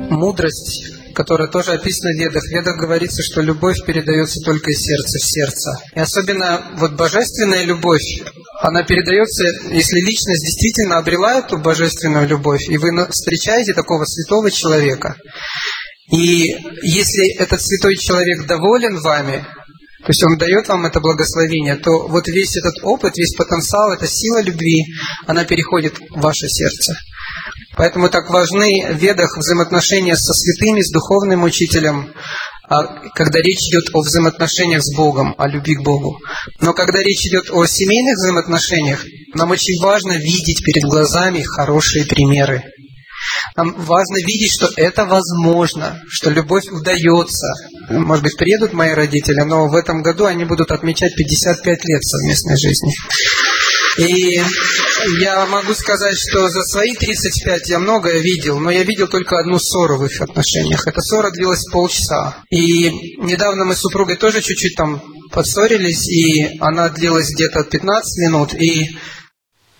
мудрость, которая тоже описана в Ведах. В Ведах говорится, что любовь передается только из сердца в сердце. И особенно вот божественная любовь, она передается, если личность действительно обрела эту божественную любовь, и вы встречаете такого святого человека. И если этот святой человек доволен вами, то есть он дает вам это благословение, то вот весь этот опыт, весь потенциал, эта сила любви, она переходит в ваше сердце. Поэтому так важны в Ведах взаимоотношения со святыми, с духовным учителем, когда речь идет о взаимоотношениях с Богом, о любви к Богу. Но когда речь идет о семейных взаимоотношениях, нам очень важно видеть перед глазами хорошие примеры. Нам важно видеть, что это возможно, что любовь удается. Может быть, приедут мои родители, но в этом году они будут отмечать 55 лет совместной жизни. И я могу сказать, что за свои 35 я многое видел, но я видел только одну ссору в их отношениях. Эта ссора длилась полчаса. И недавно мы с супругой тоже чуть-чуть там поссорились, и она длилась где-то 15 минут. И